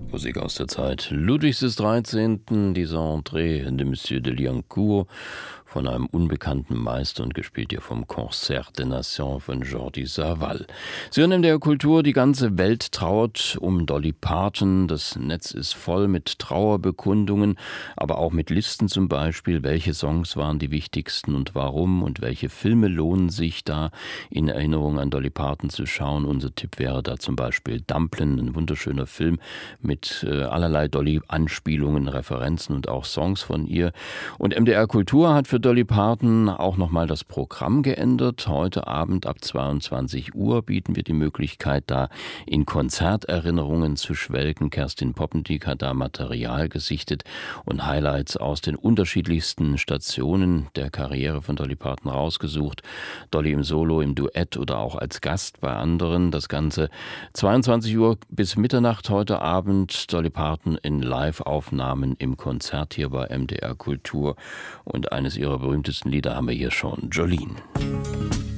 Musik aus der Zeit Ludwigs des 13., dieser Entrée de Monsieur de Liancourt von einem unbekannten Meister und gespielt hier vom Concert des Nations von Jordi Savall. Sie hören in der Kultur, die ganze Welt trauert um Dolly Parton. Das Netz ist voll mit Trauerbekundungen, aber auch mit Listen zum Beispiel, welche Songs waren die wichtigsten und warum und welche Filme lohnen sich da in Erinnerung an Dolly Parton zu schauen. Unser Tipp wäre da zum Beispiel Dumplin', ein wunderschöner Film mit allerlei Dolly-Anspielungen, Referenzen und auch Songs von ihr. Und MDR Kultur hat für Dolly Parton auch nochmal das Programm geändert. Heute Abend ab 22 Uhr bieten wir die Möglichkeit, da in Konzerterinnerungen zu schwelgen. Kerstin Poppendiek hat da Material gesichtet und Highlights aus den unterschiedlichsten Stationen der Karriere von Dolly Parton rausgesucht. Dolly im Solo, im Duett oder auch als Gast bei anderen. Das Ganze 22 Uhr bis Mitternacht heute Abend. Dolly Parton in Live-Aufnahmen im Konzert hier bei MDR Kultur. Und eines ihrer berühmtesten Lieder haben wir hier schon, Jolene.